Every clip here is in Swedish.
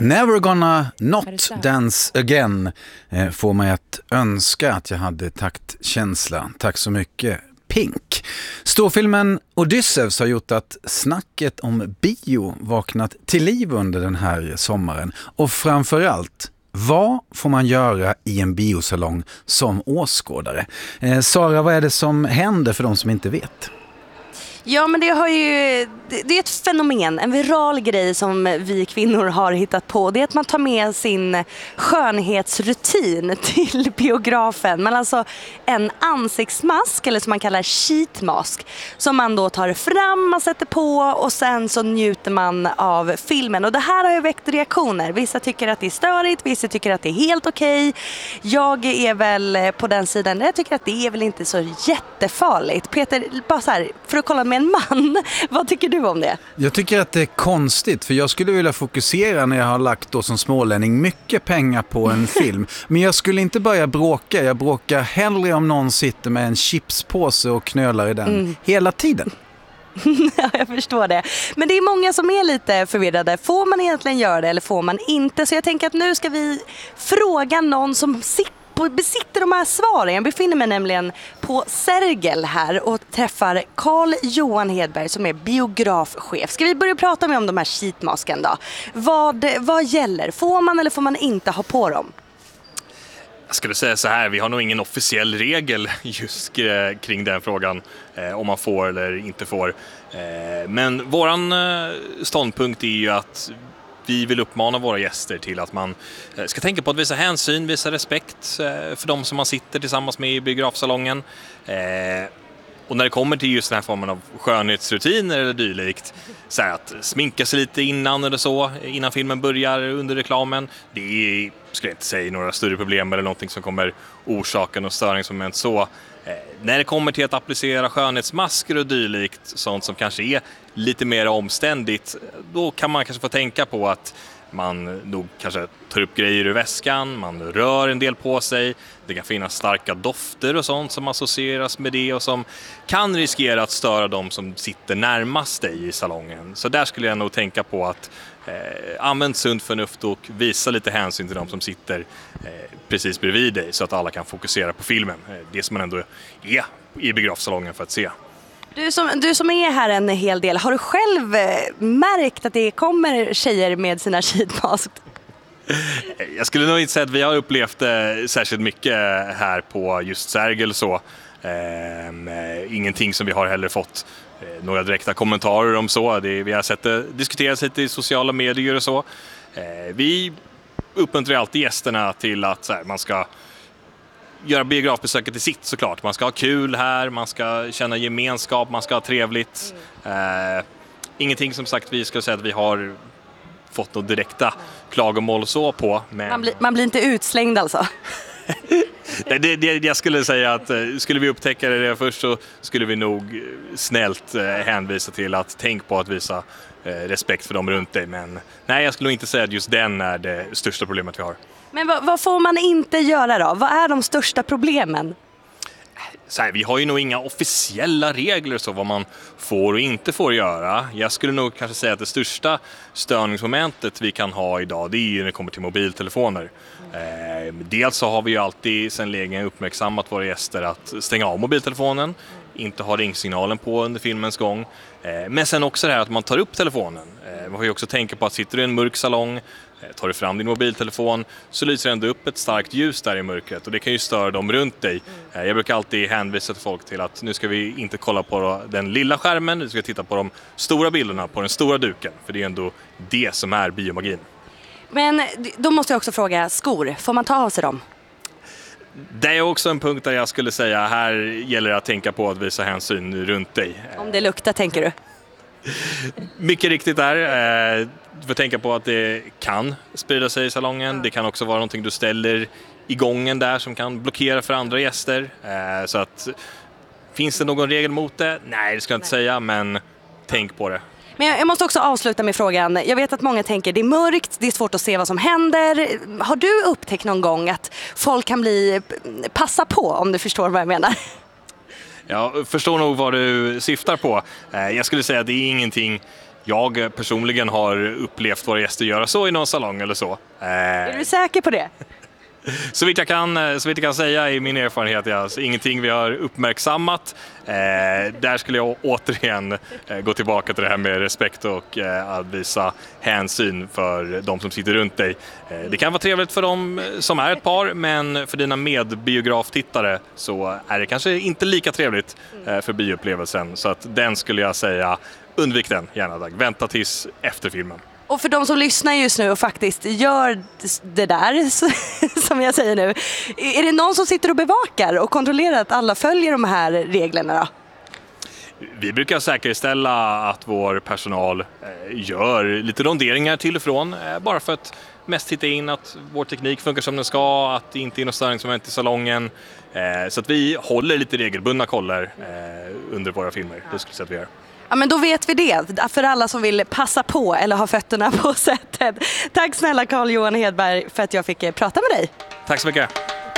Never gonna not dance again får mig att önska att jag hade taktkänsla. Tack så mycket, Pink. Storfilmen Odysseus har gjort att snacket om bio vaknat till liv under den här sommaren. Och framförallt, vad får man göra i en biosalong som åskådare? Sara, vad är det som händer för de som inte vet? Ja, men det är ett fenomen, en viral grej som vi kvinnor har hittat på. Det är att man tar med sin skönhetsrutin till biografen. Men alltså en ansiktsmask, eller som man kallar sheetmask, som man då tar fram, man sätter på och sen så njuter man av filmen. Och det här har ju väckt reaktioner. Vissa tycker att det är störigt, vissa tycker att det är helt okej. Jag är väl på den sidan där jag tycker att det är väl inte så jättefarligt. Peter, bara så här, för att kolla med en man, vad tycker du om det? Jag tycker att det är konstigt, för jag skulle vilja fokusera när jag har lagt då som smålänning mycket pengar på en film. Men jag skulle inte börja bråka. Jag bråkar hellre om någon sitter med en chipspåse och knölar i den hela tiden. Ja, jag förstår det. Men det är många som är lite förvirrade. Får man egentligen göra det eller får man inte? Så jag tänker att nu ska vi fråga någon som besitter de här svaren. Jag befinner mig nämligen på Sergel här och träffar Carl Johan Hedberg som är biografchef. Ska vi börja prata med om de här sheetmasken då? Vad gäller? Får man eller får man inte ha på dem? Jag skulle säga så här, vi har nog ingen officiell regel just kring den frågan, om man får eller inte får. Men våran ståndpunkt är ju att vi vill uppmana våra gäster till att man ska tänka på att visa hänsyn, visa respekt för de som man sitter tillsammans med i biografsalongen. Och när det kommer till just den här formen av skönhetsrutiner eller dylikt, så här att sminka sig lite innan eller så, innan filmen börjar, under reklamen, det är, skulle jag inte säga, några större problem eller någonting som kommer orsaka någon störningsmoment så. När det kommer till att applicera skönhetsmasker och dylikt, sånt som kanske är lite mer omständigt, då kan man kanske få tänka på att man nog kanske tar upp grejer ur väskan, man rör en del på sig, det kan finnas starka dofter och sånt som associeras med det och som kan riskera att störa de som sitter närmast dig i salongen. Så där skulle jag nog tänka på att använd sunt förnuft och visa lite hänsyn till de som sitter precis bredvid dig så att alla kan fokusera på filmen. Det som man ändå är i biografsalongen för att se. Du som är här en hel del, har du själv märkt att det kommer tjejer med sina sheetmask? Jag skulle nog inte säga att vi har upplevt särskilt mycket här på just Sergel så. Ingenting som vi har heller fått några direkta kommentarer om så. Vi har sett det diskuteras lite i sociala medier och så. Vi uppmuntrar alltid gästerna till att så här, man ska göra biografbesöket till sitt såklart. Man ska ha kul här, man ska känna gemenskap, man ska ha trevligt. Ingenting som sagt vi ska säga att vi har fått något direkta klagomål så på. Men Man blir inte utslängd alltså? Jag skulle säga att skulle vi upptäcka det först så skulle vi nog snällt hänvisa till att tänk på att visa respekt för dem runt dig. Men nej, jag skulle nog inte säga att just den är det största problemet vi har. Men vad får man inte göra då? Vad är de största problemen? Så här, vi har ju nog inga officiella regler så vad man får och inte får göra. Jag skulle nog kanske säga att det största störningsmomentet vi kan ha idag, det är ju när det kommer till mobiltelefoner. Dels så har vi ju alltid sedan länge uppmärksammat våra gäster att stänga av mobiltelefonen, inte ha ringsignalen på under filmens gång. Men sen också det här att man tar upp telefonen. Man får ju också tänka på att sitter du i en mörk salong, tar du fram din mobiltelefon så lyser det ändå upp ett starkt ljus där i mörkret och det kan ju störa dem runt dig. Jag brukar alltid hänvisa till folk till att nu ska vi inte kolla på den lilla skärmen, nu ska vi titta på de stora bilderna på den stora duken, för det är ändå det som är biomagin. Men då måste jag också fråga, skor, får man ta av sig dem? Det är också en punkt där jag skulle säga här gäller det att tänka på att visa hänsyn runt dig. Om det luktar, tänker du? Mycket riktigt där. Du får tänka på att det kan sprida sig i salongen. Det kan också vara någonting du ställer i gången där som kan blockera för andra gäster. Så att, finns det någon regel mot det? Nej, det ska jag inte säga, men tänk på det. Men jag måste också avsluta med frågan. Jag vet att många tänker det är mörkt, det är svårt att se vad som händer. Har du upptäckt någon gång att folk kan passa på, om du förstår vad jag menar? Jag förstår nog vad du syftar på. Jag skulle säga att det är ingenting jag personligen har upplevt våra gäster göra så i någon salong eller så. Är du säker på det? Så vitt jag kan säga i min erfarenhet är alltså ingenting vi har uppmärksammat. Där skulle jag återigen gå tillbaka till det här med respekt och att visa hänsyn för de som sitter runt dig. Det kan vara trevligt för dem som är ett par, men för dina medbiograftittare så är det kanske inte lika trevligt för bioupplevelsen. Så att den skulle jag säga, undvik den gärna. Vänta tills efter filmen. Och för de som lyssnar just nu och faktiskt gör det där, som jag säger nu, är det någon som sitter och bevakar och kontrollerar att alla följer de här reglerna då? Vi brukar säkerställa att vår personal gör lite ronderingar till och från, bara för att mest titta in att vår teknik funkar som den ska, att det inte är något störningsmoment i salongen. Så att vi håller lite regelbundna koller under våra filmer, det skulle jag säga att vi gör. Ja, men då vet vi det, för alla som vill passa på eller ha fötterna på sättet. Tack snälla Carl-Johan Hedberg för att jag fick prata med dig. Tack så mycket.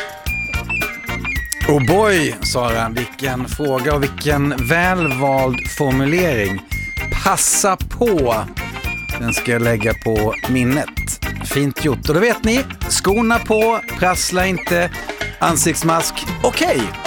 Oh boy, Sara, vilken fråga och vilken välvald formulering. Passa på. Den ska jag lägga på minnet. Fint gjort. Och då vet ni, skorna på, prassla inte, ansiktsmask, okej.